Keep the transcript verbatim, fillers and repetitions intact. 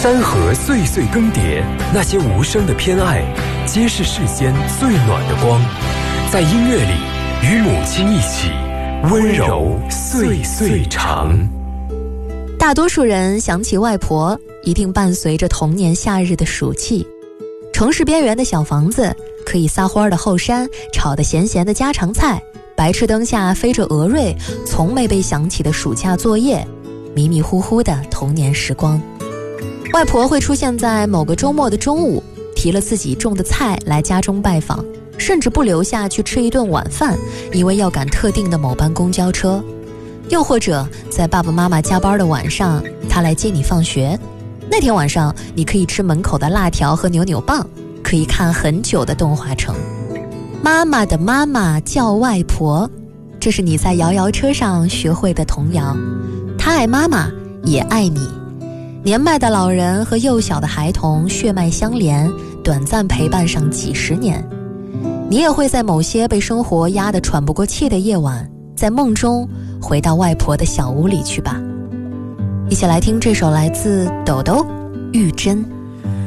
山河岁岁更迭，那些无声的偏爱，皆是世间最暖的光。在音乐里，与母亲一起，温柔岁岁长。 大多数人想起外婆，一定伴随着童年夏日的暑气。城市边缘的小房子，可以撒欢的后山，炒得咸咸的家常菜，白炽灯下飞着鹅瑞，从没被想起的暑假作业，迷迷糊糊的童年时光。外婆会出现在某个周末的中午，提了自己种的菜来家中拜访，甚至不留下去吃一顿晚饭，因为要赶特定的某班公交车。又或者在爸爸妈妈加班的晚上，他来接你放学。那天晚上，你可以吃门口的辣条和扭扭棒，可以看很久的动画城。妈妈的妈妈叫外婆，这是你在摇摇车上学会的童谣。她爱妈妈，也爱你。年迈的老人和幼小的孩童血脉相连，短暂陪伴上几十年。你也会在某些被生活压得喘不过气的夜晚，在梦中回到外婆的小屋里去吧。一起来听这首来自抖抖玉珍。